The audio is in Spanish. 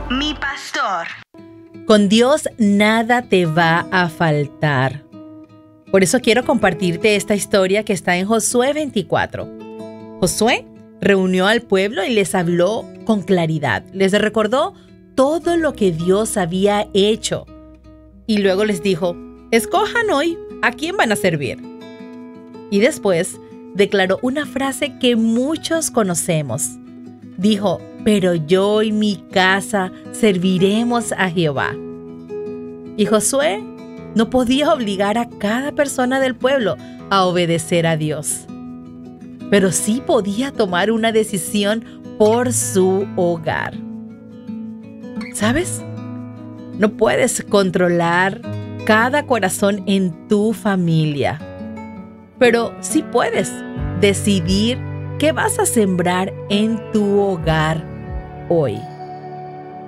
mi pastor. Con Dios nada te va a faltar. Por eso quiero compartirte esta historia que está en Josué 24. Josué reunió al pueblo y les habló con claridad. Les recordó todo lo que Dios había hecho. Y luego les dijo, escojan hoy a quién van a servir. Y después declaró una frase que muchos conocemos. Dijo, pero yo y mi casa serviremos a Jehová. Y Josué no podía obligar a cada persona del pueblo a obedecer a Dios. Pero sí podía tomar una decisión por su hogar. ¿Sabes? No puedes controlar cada corazón en tu familia. Pero sí puedes decidir qué vas a sembrar en tu hogar hoy.